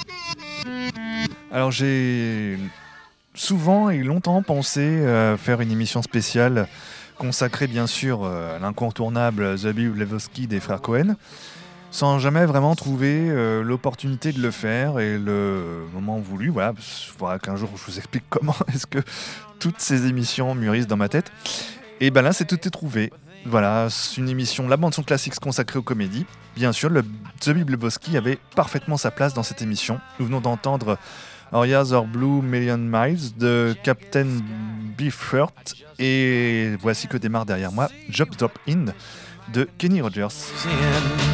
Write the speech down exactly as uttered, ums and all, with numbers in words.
Alors j'ai souvent et longtemps pensé euh, faire une émission spéciale consacrée bien sûr euh, à l'incontournable The Big Lebowski des frères Cohen, sans jamais vraiment trouver euh, l'opportunité de le faire et le moment voulu. Voilà, il faudra qu'un jour je vous explique comment est-ce que toutes ces émissions mûrissent dans ma tête. Et ben là, c'est tout est trouvé. Voilà, c'est une émission, la bande son classique consacrée aux comédies. Bien sûr, le The Big Lebowski avait parfaitement sa place dans cette émission. Nous venons d'entendre Orias or Blue Million Miles de Captain Beefheart et voici que démarre derrière moi Job Top In de Kenny Rogers.